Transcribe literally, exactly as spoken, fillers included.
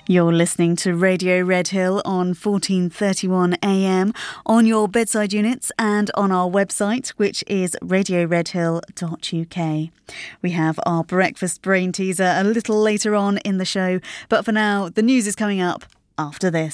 You're listening to Radio Red Hill on fourteen thirty-one A M on your bedside units and on our website, which is radio red hill dot U K. We have our breakfast brain teaser a little later on in the show, but for now, the news is coming up after this.